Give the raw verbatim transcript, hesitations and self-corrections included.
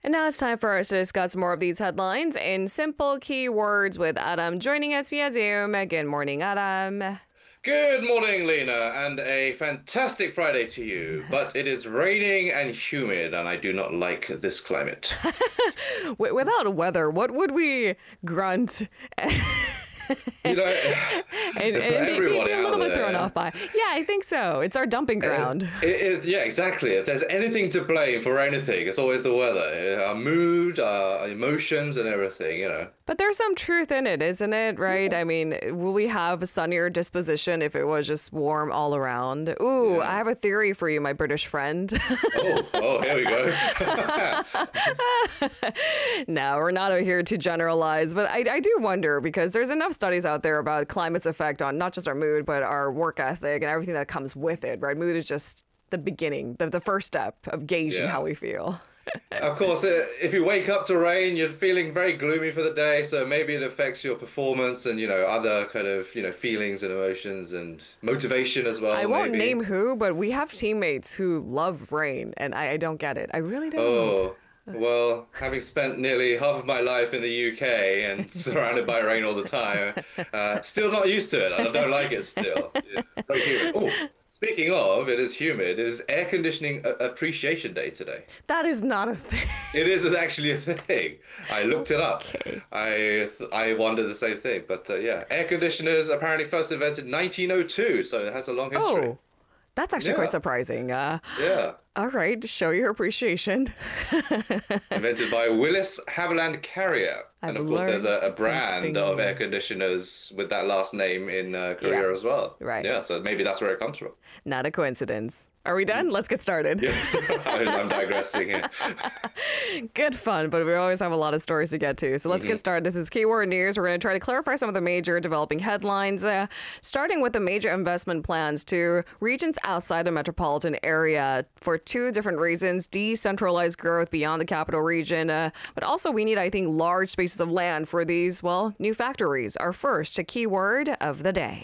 And now it's time for us to discuss more of these headlines in simple keywords with Adam joining us via Zoom. Good morning, Adam. Good morning, Lena, and a fantastic Friday to you. But it is raining and humid, and I do not like this climate. Without weather, what would we grunt? You know, and, it's and for be, everybody be a out little bit there. thrown off by. Yeah, I think so. It's our dumping ground. It is, yeah, exactly. If there's anything to blame for anything, it's always the weather, our mood, our emotions, and everything. You know. But there's some truth in it, isn't it? Right? Yeah. I mean, will we have a sunnier disposition if it was just warm all around? Ooh, yeah. I have a theory for you, my British friend. oh, oh, here we go. No, we're not here to generalize, but I, I do wonder because there's enough studies out there about climate's effect on not just our mood, but our work ethic and everything that comes with it, right? Mood is just the beginning, the, the first step of gauging yeah. how we feel. Of course, if you wake up to rain, you're feeling very gloomy for the day, so maybe it affects your performance and, you know, other kind of, you know, feelings and emotions and motivation as well. I won't maybe. name who, but we have teammates who love rain, and I, I don't get it. I really don't. Oh. Well, having spent nearly half of my life in the U K and surrounded by rain all the time, uh, still not used to it. I don't like it still. Yeah, very humid. Oh, speaking of, it is humid. It is Air Conditioning Appreciation Day today. That is not a thing. It is actually a thing. I looked it up. Okay. I I wondered the same thing. But uh, yeah, air conditioners apparently first invented in nineteen oh two, so it has a long history. Oh, that's actually yeah. quite surprising. Uh, yeah. All right, show your appreciation. Invented by Willis Haviland Carrier. I've and of course, there's a, a brand something. of air conditioners with that last name in uh, Korea yeah. as well. Right. Yeah, so maybe that's where it comes from. Not a coincidence. Are we done? Let's get started. Yes, I'm digressing here. Good fun, but we always have a lot of stories to get to. So let's mm-hmm. get started. This is Keyword News. We're going to try to clarify some of the major developing headlines, uh, starting with the major investment plans to regions outside the metropolitan area for two different reasons: decentralized growth beyond the capital region, uh, but also we need, I think, large spaces of land for these, well, new factories. Our first keyword of the day.